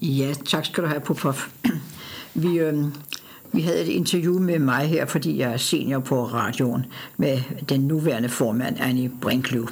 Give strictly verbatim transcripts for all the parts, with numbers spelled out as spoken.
Ja, tak skal du have, Popov. Vi, øh, vi havde et interview med mig her, fordi jeg er senior på radioen, med den nuværende formand, Annie Brinkløv.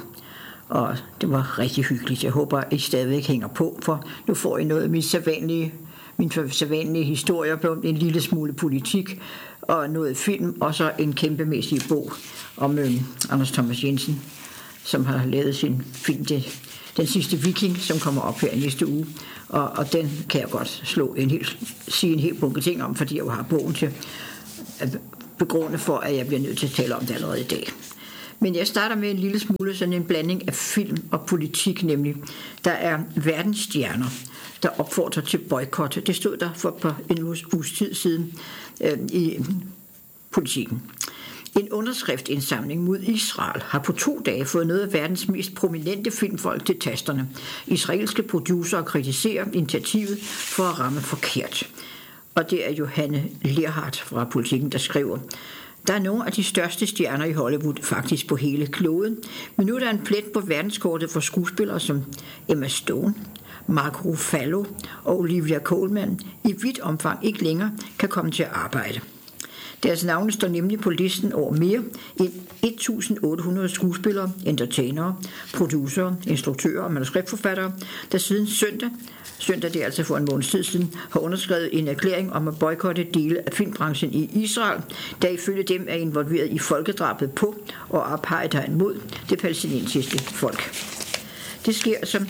Og det var rigtig hyggeligt. Jeg håber, at I stadigvæk hænger på, for nu får I noget af min sædvanlige, min sædvanlige historier på en lille smule politik, og noget film, og så en kæmpemæssig bog om øh, Anders Thomas Jensen, som har lavet sin film, det, Den sidste viking, som kommer op her næste uge. Og, og den kan jeg godt slå en hel, sige en hel bunke ting om, fordi jeg jo har bogen til at begrunde for, at jeg bliver nødt til at tale om det allerede i dag. Men jeg starter med en lille smule sådan en blanding af film og politik, nemlig der er verdensstjerner, der opfordrer til boykot. Det stod der for en uges tid siden øh, i Politiken. En underskriftindsamling mod Israel har på to dage fået noget af verdens mest prominente filmfolk til tasterne. Israelske producerer kritiserer initiativet for at ramme forkert. Og det er Johanne Lerhardt fra Politiken, der skriver: Der er nogle af de største stjerner i Hollywood faktisk på hele kloden, men nu er der en plet på verdenskortet for skuespillere som Emma Stone, Mark Ruffalo og Olivia Colman i vidt omfang ikke længere kan komme til at arbejde. Deres navne står nemlig på listen over mere end tusind otte hundrede skuespillere, entertainere, producerer, instruktører og manuskriptforfattere, der siden søndag, søndag det er altså for en måneds tid siden, har underskrevet en erklæring om at boykotte dele af filmbranchen i Israel, der ifølge dem er involveret i folkedrabet på og apartheid mod det palæstinensiske folk. Det sker som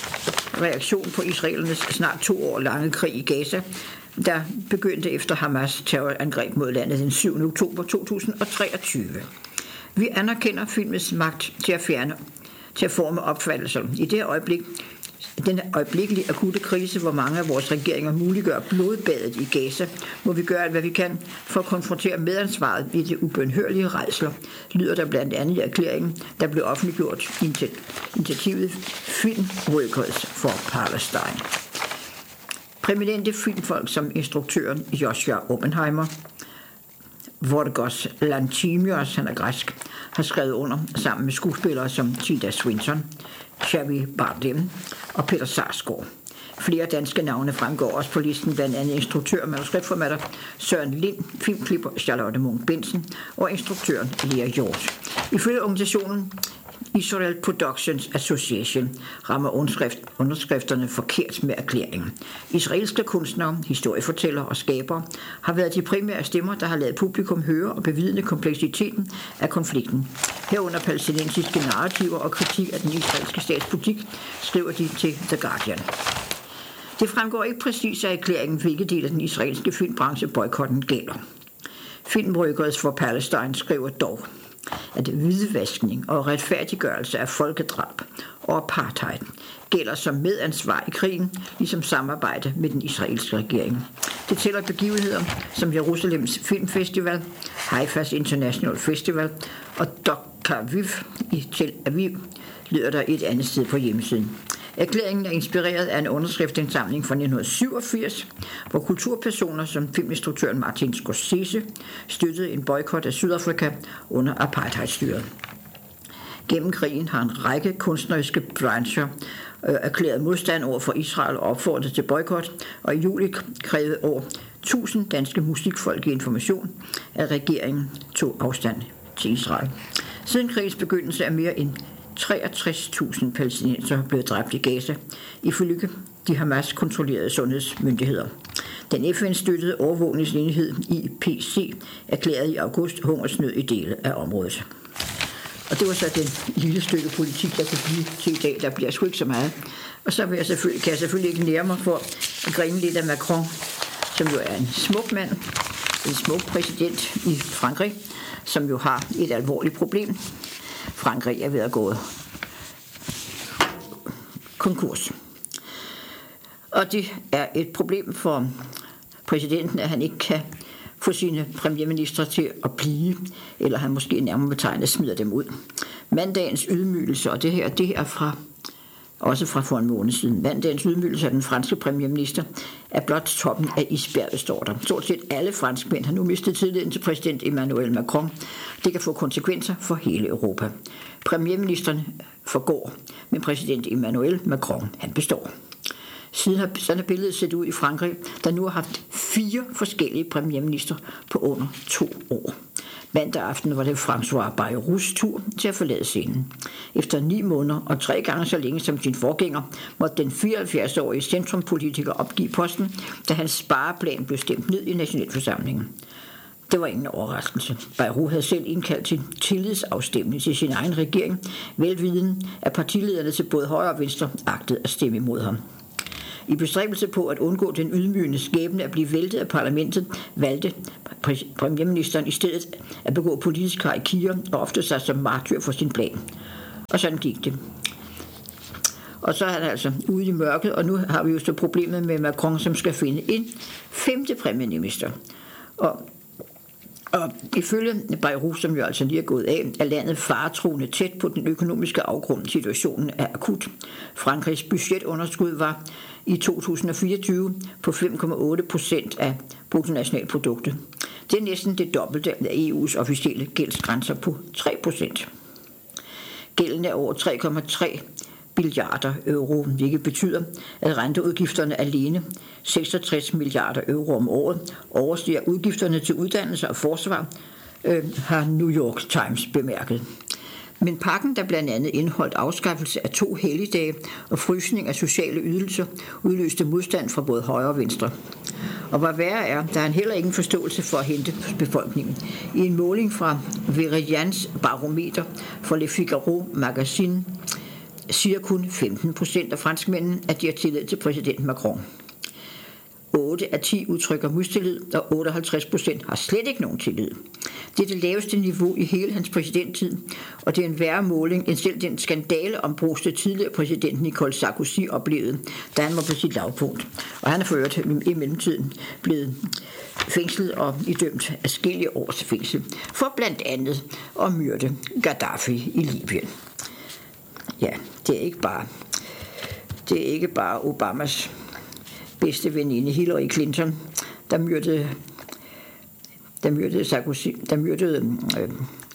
reaktion på israelernes snart to år lange krig i Gaza, der begyndte efter Hamas terrorangreb mod landet den syvende oktober to tusind og treogtyve. Vi anerkender filmens magt til at fjerne, til at forme opfattelser. I det øjeblik, den øjeblikkelige akutte krise, hvor mange af vores regeringer muliggør blodbadet i Gaza, må vi gøre alt, hvad vi kan for at konfrontere medansvaret i det ubønhørlige rædsler, lyder der blandt andet i erklæringen, der blev offentliggjort i initiativet Film Workers for Palestine. Prominente filmfolk som instruktøren Joshua Oppenheimer, Vorgos Lanthimos, han er græsk, har skrevet under sammen med skuespillere som Tilda Swinton, Xavier Bardem og Peter Sarsgaard. Flere danske navne fremgår også på listen, blandt andet instruktør og manuskriptforfatter Søren Lind, filmklipper Charlotte Munch Bensen og instruktøren Lea Hjort. Ifølge organisationen Israel Productions Association rammer underskrift, underskrifterne forkert med erklæringen. Israelske kunstnere, historiefortællere og skabere har været de primære stemmer, der har ladet publikum høre og bevidne kompleksiteten af konflikten. Herunder palæstinensiske narrativer og kritik af den israelske statspolitik, skriver de til The Guardian. Det fremgår ikke præcis af erklæringen, hvilke del af den israelske filmbranche boykotten gælder. Film Workers for Palestine skriver dog, at hvidvaskning og retfærdiggørelse af folkedrab og apartheid gælder som medansvar i krigen, ligesom samarbejde med den israelske regering. Det tæller begivenheder som Jerusalems Filmfestival, Haifas International Festival og Dokaviv i Tel Aviv, lyder der et andet sted på hjemmesiden. Erklæringen er inspireret af en underskriftindsamling fra nitten syvogfirs, hvor kulturpersoner som filminstruktøren Martin Scorsese støttede en boykot af Sydafrika under apartheidstyret. Gennem krigen har en række kunstneriske brancher øh, erklæret modstand over for Israel og opfordret til boykot, og i juli krævede over tusind danske musikfolk i Information, at regeringen tog afstand til Israel. Siden krigens begyndelse er mere end treogtres tusind palæstinenser blevet dræbt i Gaza, ifølge de Hamas-kontrollerede sundhedsmyndigheder. Den F N-støttede overvågningsenhed I P C erklærede i august hungersnød i dele af området. Og det var så den lille stykke politik, der kunne blive til i dag. Der bliver sgu ikke så meget. Og så vil jeg selvfølgelig, kan jeg selvfølgelig ikke nære mig for at grine lidt af Macron, som jo er en smuk mand, en smuk præsident i Frankrig, som jo har et alvorligt problem. Frankrig er ved at gå konkurs. Og det er et problem for præsidenten, at han ikke kan få sine premierminister til at blive, eller han måske nærmere betegnet smider dem ud. Mandagens ydmygelse, og det her, det er fra, også fra for en måned siden, mandagens ydmygelse af den franske premierminister er blot toppen af isbjerget, står der. Stort set alle franskmænd har nu mistet tilliden til præsident Emmanuel Macron. Det kan få konsekvenser for hele Europa. Premierministeren forgår, men præsident Emmanuel Macron, han består. Siden har sådan et billede set ud i Frankrig, der nu har haft fire forskellige premierminister på under to år. Mandag aften var det François Bayrous tur til at forlade scenen. Efter ni måneder og tre gange så længe som sin forgænger, måtte den fireoghalvfjerds-årige centrumpolitiker opgive posten, da hans spareplan blev stemt ned i nationalforsamlingen. Det var ingen overraskelse. Bayrou havde selv indkaldt til tillidsafstemning til sin egen regering, velviden at partilederne til både højre og venstre agtede at stemme imod ham. I bestræbelse på at undgå den ydmygende skæbne at blive væltet af parlamentet, valgte premierministeren i stedet at begå politisk harakiri og ofte sig som martyr for sin plan. Og sådan gik det. Og så er han altså ude i mørket, og nu har vi jo så problemet med Macron, som skal finde en femte premierminister. Og Og ifølge Bayrou, som jo altså lige er gået af, er landet faretruende tæt på den økonomiske afgrund. Situationen er akut. Frankrigs budgetunderskud var i to tusind og fireogtyve på fem komma otte procent af bruttonationalproduktet. Det er næsten det dobbelte af E U's officielle gældsgrænser på tre procent. Gælden er over tre komma tre milliarder euro, hvilket betyder, at renteudgifterne alene, seksogtres milliarder euro om året, overstiger udgifterne til uddannelse og forsvar, øh, har New York Times bemærket. Men pakken, der blandt andet indeholdt afskaffelse af to helligdage og frysning af sociale ydelser, udløste modstand fra både højre og venstre. Og hvad værre er, der er han heller ingen forståelse for at hente befolkningen. I en måling fra Veridians barometer for Le Figaro Magazine siger kun femten procent af franskmændene, at de har tillid til præsident Macron. otte af ti udtrykker mistillid, og otteoghalvtreds procent har slet ikke nogen tillid. Det er det laveste niveau i hele hans præsidenttid, og det er en værre måling end selv den skandale om bruste tidligere præsident Nicolas Sarkozy oplevede, da han var på sit lavpunkt. Og han er for øvrigt i mellemtiden blevet fængslet og idømt adskillige års fængsel for blandt andet at myrde Gaddafi i Libyen. Ja, det er ikke bare, det er ikke bare Obamas bedste veninde Hillary Clinton, der myrdede, der myrdede Sarkozy, der myrdede øh,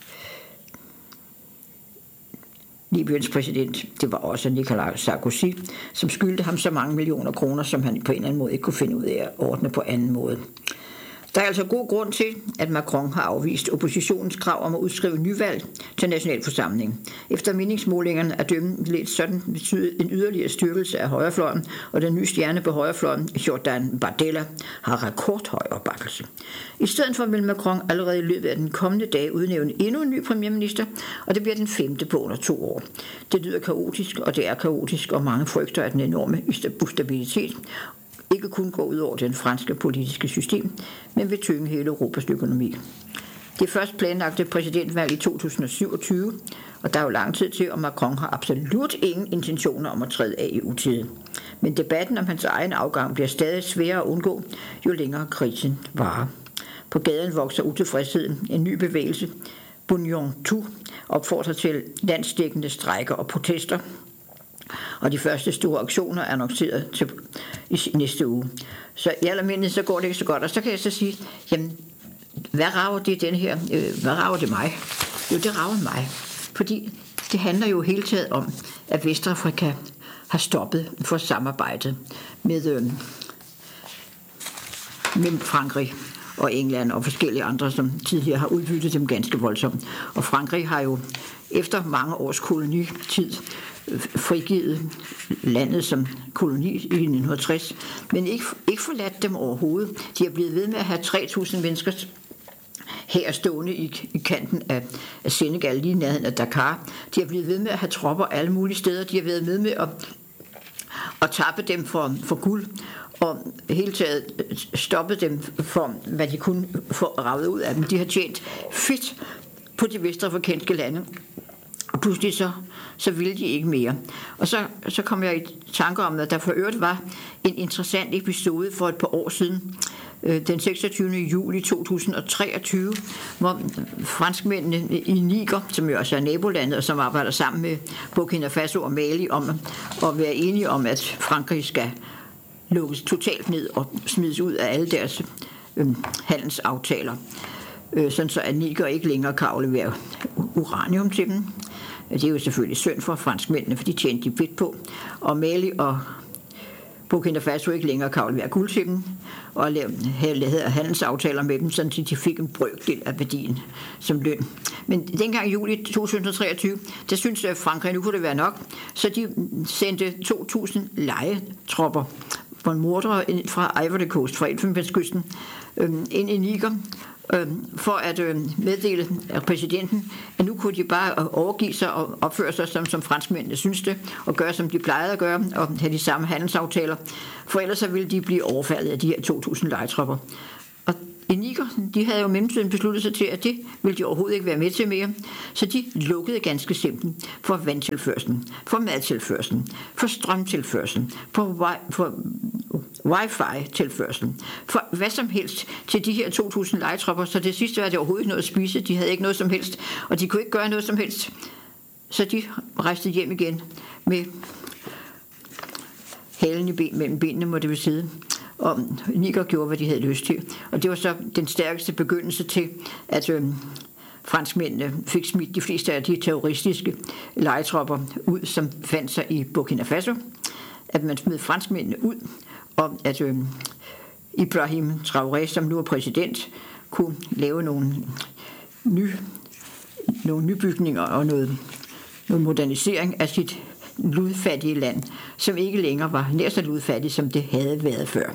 Libyens præsident. Det var også Nicolas Sarkozy, som skyldte ham så mange millioner kroner, som han på en eller anden måde ikke kunne finde ud af at ordne på anden måde. Der er altså god grund til, at Macron har afvist oppositionens krav om at udskrive nyvalg til nationalforsamlingen. Efter meningsmålingerne er dømmen lidt sådan betydet en yderligere styrkelse af højrefløjen, og den nye stjerne på højrefløjen, Jordan Bardella, har rekordhøj opbakkelse. I stedet for vil Macron allerede i løbet af den kommende dag udnævne endnu en ny premierminister, og det bliver den femte på under to år. Det lyder kaotisk, og det er kaotisk, og mange frygter af den enorme ustabilitet ikke kun går ud over den franske politiske system, men vil tynge hele Europas økonomi. Det er først planlagte præsidentvalg i to tusind og syvogtyve, og der er jo lang tid til, og Macron har absolut ingen intentioner om at træde af i utide. Men debatten om hans egen afgang bliver stadig sværere at undgå, jo længere krisen varer. På gaden vokser utilfredsheden. En ny bevægelse, Bunion Tout, opfordrer til landsdækkende strejker og protester, og de første store aktioner er annonceret til i næste uge. Så i almindelighed så går det ikke så godt, og så kan jeg så sige, jamen, hvad rager det den her, øh, hvad rager det mig? Jo, det rager mig, fordi det handler jo hele taget om, at Vestafrika har stoppet for samarbejdet med, øh, med Frankrig og England og forskellige andre, som tidligere har udbyttet dem ganske voldsomt. Og Frankrig har jo efter mange års kolonitid frigivet landet som koloni i nitten tres, men ikke, ikke forladt dem overhovedet. De er blevet ved med at have tre tusind mennesker her stående i, i kanten af, af Senegal, lige nærheden af Dakar. De er blevet ved med at have tropper alle mulige steder. De har været med med at, at tappe dem for, for guld, og hele taget stoppet dem for, hvad de kunne få ravet ud af dem. De har tjent fedt på de vestafrikanske lande, og pludselig så, så ville de ikke mere. Og så, så kom jeg i tanke om, at der for øvrigt var en interessant episode for et par år siden, den seksogtyvende juli to tusind og treogtyve, hvor franskmændene i Niger, som jo også er nabolandet, og som arbejder sammen med Burkina Faso og Mali om at være enige om, at Frankrig skal lukkes totalt ned og smides ud af alle deres øh, handelsaftaler, øh, sådan så at Niger ikke længere kan aflevere uranium til dem. Det er jo selvfølgelig synd for franskmændene, for de tjente de fedt på. Og Mali og Burkina Faso ikke længere kan aflevere guld til dem, og havde handelsaftaler med dem, så de fik en brøkdel af værdien som løn. Men dengang i juli to tusind og treogtyve, der syntes Frankrig, nu kunne det være nok, så de sendte to tusind lejetropper på en mordere fra Ivory Coast, fra Elfenbenskysten, ind i Niger, for at meddele præsidenten, at nu kunne de bare overgive sig og opføre sig, som, som franskmændene synes det, og gøre, som de plejede at gøre, og have de samme handelsaftaler, for ellers så ville de blive overfaldet af de her to tusind lejetropper. Og i Niger, de havde jo mellemtiden besluttet sig til, at det ville de overhovedet ikke være med til mere, så de lukkede ganske simpelt for vandtilførslen, for madtilførslen, for strømtilførslen, for, wi- for wifi-tilførslen, for hvad som helst til de her to tusind lejetropper, så det sidste var det overhovedet ikke noget at spise, de havde ikke noget som helst, og de kunne ikke gøre noget som helst, så de rejste hjem igen med halen i ben, mellem benene, må det vil sidde. Og Niger gjorde, hvad de havde lyst til. Og det var så den stærkeste begyndelse til, at øh, franskmændene fik smidt de fleste af de terroristiske lejetropper ud, som fandt sig i Burkina Faso. At man smed franskmændene ud, og at øh, Ibrahim Traoré, som nu er præsident, kunne lave nogle, ny, nogle nybygninger og noget, noget modernisering af sit ludfattige land, som ikke længere var nær så ludfattigt, som det havde været før.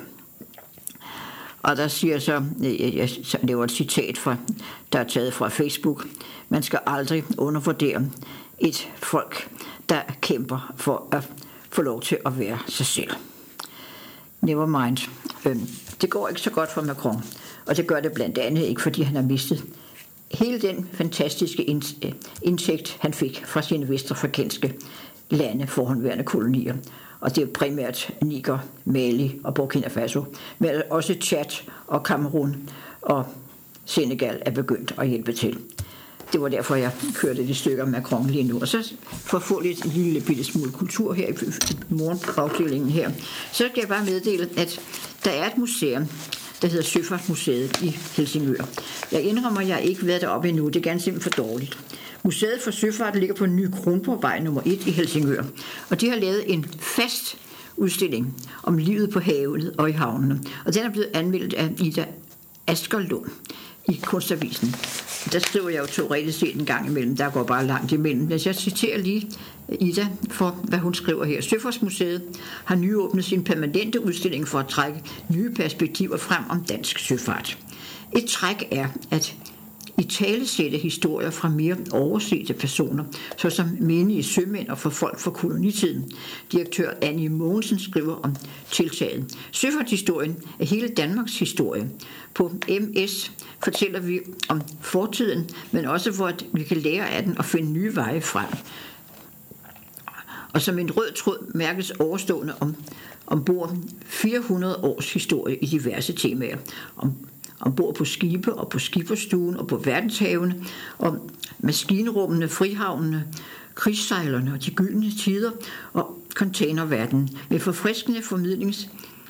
Og der siger så, jeg laver et citat, fra, der er taget fra Facebook, man skal aldrig undervurdere et folk, der kæmper for at få lov til at være sig selv. Never mind. Det går ikke så godt for Macron, og det gør det blandt andet ikke, fordi han har mistet hele den fantastiske indtægt, han fik fra sine vestafrikanske lande forhåndværende kolonier. Og det er primært Niger, Mali og Burkina Faso, men også Tchad og Cameroun og Senegal er begyndt at hjælpe til. Det var derfor, jeg kørte de stykker med Macron lige nu. Og så for at få lidt en lille bitte smule kultur her i morgenafdelingen her, så kan jeg bare meddele, at der er et museum, der hedder Søfartsmuseet i Helsingør. Jeg indrømmer, at jeg ikke været deroppe endnu. Det er ganske simpelthen for dårligt. Museet for Søfart ligger på Ny Kronborgvej nummer et i Helsingør, og de har lavet en fast udstilling om livet på havet og i havnene. Og den er blevet anmeldt af Ida Askerlund i Kunstavisen. Der skriver jeg jo teoretisk set en gang imellem, der går bare langt imellem. Men jeg citerer lige Ida for, hvad hun skriver her. Søfartsmuseet har nyåbnet sin permanente udstilling for at trække nye perspektiver frem om dansk søfart. Et træk er, at i talesætte historier fra mere oversete personer, såsom menige sømænd og for folk fra kolonitiden. Direktør Annie Mogensen skriver om tiltaget. Søfartshistorien er hele Danmarks historie. På M S fortæller vi om fortiden, men også hvor vi kan lære af den og finde nye veje frem. Og som en rød tråd mærkes overstående om ombord fire hundrede års historie i diverse temaer. Om ombord på skibe og på skipperstuen og på verdenshavene, og maskinrummene, frihavnene, krigssejlerne og de gyldne tider og containerverdenen med forfriskende formidlings,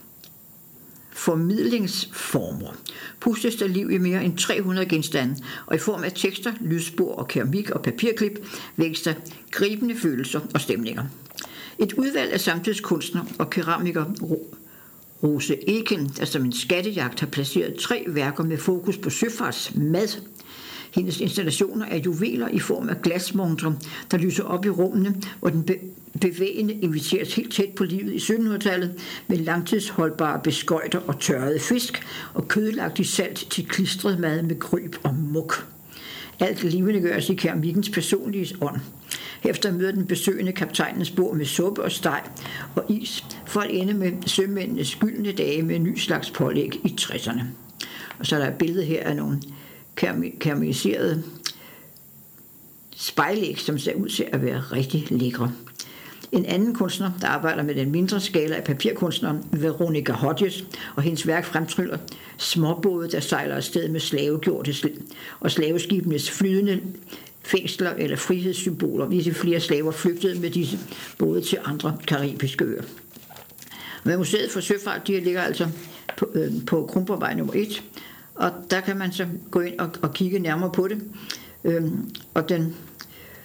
formidlingsformer. Pustes der liv i mere end tre hundrede genstande, og i form af tekster, lydspor og keramik og papirklip vækkes der gribende følelser og stemninger. Et udvalg af samtidskunstnere og keramikere Rose Eken, der som en skattejagt har placeret tre værker med fokus på søfartsmad. Hendes installationer er juveler i form af glasmontre, der lyser op i rummene, hvor den bevægende inviteres helt tæt på livet i syttenhundredetallet med langtidsholdbare beskøjter og tørrede fisk og kødlagt i salt til klistret mad med kryb og muk. Alt levende gøres i keramikkens personlige ånd. Efter møder den besøgende kaptajnens bord med suppe og steg og is, for at ende med sømændenes gyldne dage med en ny slags pålæg i tresserne. Og så er der et billede her af nogle keramiserede spejlæg, som ser ud til at være rigtig lækre. En anden kunstner, der arbejder med den mindre skala af papirkunstneren, Veronica Hodges, og hendes værk fremtryller småbåde, der sejler afsted med slavegjorte og slaveskibenes flydende fængsler eller frihedssymboler, hvis flere slaver flygtede med disse både til andre karibiske øer. Men Museet for Søfart, de ligger altså på, øh, på Kronborgvej nummer et, og der kan man så gå ind og, og kigge nærmere på det. Øhm, og den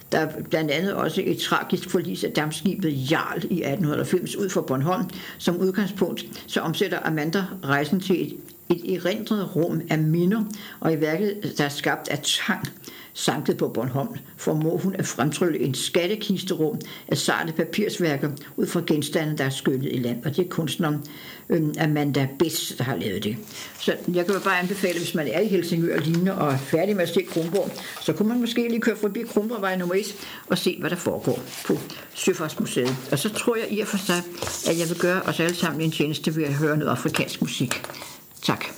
Der er blandt andet også et tragisk forlis af dampskibet Jarl i atten halvfems ud for Bornholm. Som udgangspunkt så omsætter Amanda rejsen til et, et erindret rum af minder, og i værket, der er skabt af tang, sanket på Bornholm, formår hun at fremtrylle en skattekisterum af sarte papirsværker ud fra genstande, der er skyllet i land. Og det er kunstneren øhm, Amanda Bess, der har lavet det. Så jeg kan bare anbefale, hvis man er i Helsingør og lignende og er færdig med at se Kronborg, så kunne man måske lige køre forbi Kronborgvej nummer et og se, hvad der foregår på Søfartsmuseet. Og så tror jeg i og for sig, at jeg vil gøre os alle sammen en tjeneste ved at høre noget afrikansk musik. Tak.